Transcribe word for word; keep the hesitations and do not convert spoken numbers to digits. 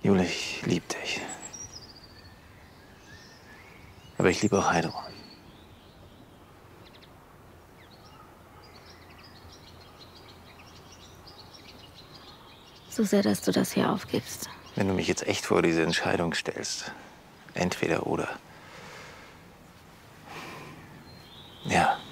Jule, ich liebe dich. Aber ich liebe auch Heidrun. So sehr, dass du das hier aufgibst. Wenn du mich jetzt echt vor diese Entscheidung stellst, entweder oder. Ja.